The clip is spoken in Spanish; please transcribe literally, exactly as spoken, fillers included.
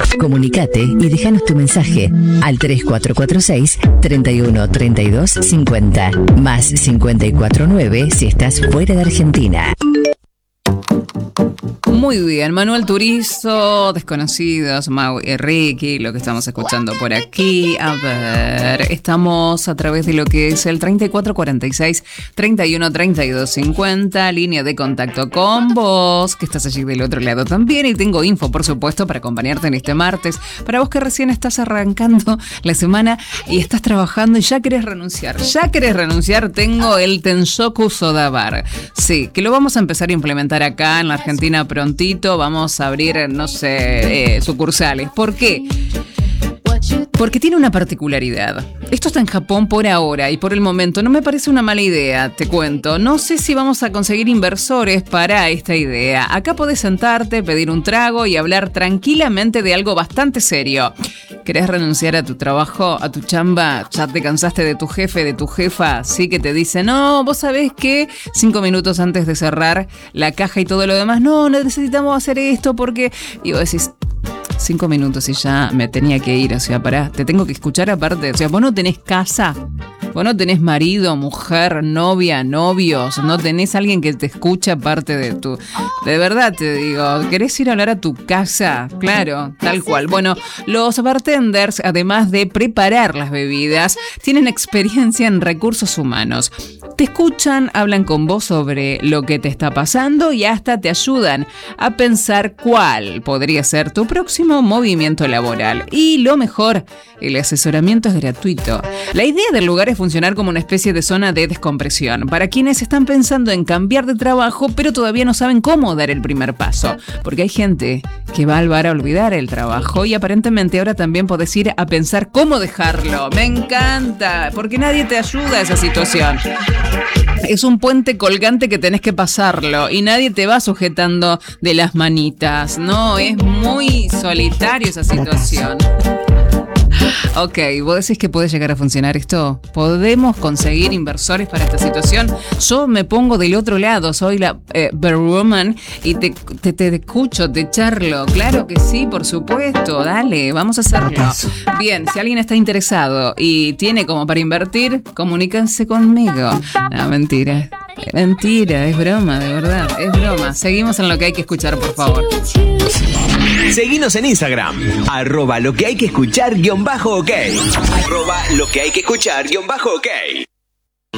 Comunicate y déjanos tu mensaje al tres cuatro cuatro seis, treinta y uno, treinta y dos, cincuenta, más cincuenta y cuatro nueve si estás fuera de Argentina. Muy bien, Manuel Turizo, Desconocidos, Mau y Ricky, lo que estamos escuchando por aquí. A ver, estamos a través de lo que es el treinta y cuatro cuarenta y seis, treinta y uno, treinta y dos, cincuenta, línea de contacto con vos, que estás allí del otro lado también. Y tengo info, por supuesto, para acompañarte en este martes. Para vos que recién estás arrancando la semana y estás trabajando y ya querés renunciar. Ya querés renunciar, tengo el Tensoku Sodabar. Sí, que lo vamos a empezar a implementar acá en la Argentina prontito. Vamos a abrir, no sé, eh, sucursales. ¿Por qué? Porque tiene una particularidad. Esto está en Japón por ahora y por el momento no me parece una mala idea, te cuento. No sé si vamos a conseguir inversores para esta idea. Acá podés sentarte, pedir un trago y hablar tranquilamente de algo bastante serio. ¿Querés renunciar a tu trabajo, a tu chamba? ¿Ya te cansaste de tu jefe, de tu jefa? Sí, que te dice, no, vos sabés que cinco minutos antes de cerrar la caja y todo lo demás, no, necesitamos hacer esto porque... Y vos decís... Cinco minutos y ya me tenía que ir, o sea, pará, te tengo que escuchar aparte, o sea, vos no tenés casa, vos no tenés marido, mujer, novia, novios, no tenés alguien que te escuche aparte de tu... De verdad te digo, ¿querés ir a hablar a tu casa? Claro, tal cual. Bueno, los bartenders, además de preparar las bebidas, tienen experiencia en recursos humanos. Te escuchan, hablan con vos sobre lo que te está pasando y hasta te ayudan a pensar cuál podría ser tu próximo movimiento laboral. Y lo mejor, el asesoramiento es gratuito. La idea del lugar es funcionar como una especie de zona de descompresión para quienes están pensando en cambiar de trabajo pero todavía no saben cómo dar el primer paso. Porque hay gente que va al bar a olvidar el trabajo y aparentemente ahora también podés ir a pensar cómo dejarlo. Me encanta, porque nadie te ayuda a esa situación. Es un puente colgante que tenés que pasarlo y nadie te va sujetando de las manitas. No, es muy solitario esa situación. Ok, ¿vos decís que puede llegar a funcionar esto? ¿Podemos conseguir inversores para esta situación? Yo me pongo del otro lado, soy la eh, Barwoman y te, te, te escucho, te charlo. Claro que sí, por supuesto, dale, vamos a hacerlo. Bien, si alguien está interesado y tiene como para invertir, comuníquense conmigo. No, mentira, mentira, es broma, de verdad, es broma. Seguimos en lo que hay que escuchar, por favor. Seguinos en Instagram, arroba lo que hay que escuchar guión bajo ok. Arroba lo que hay que escuchar guión bajo ok.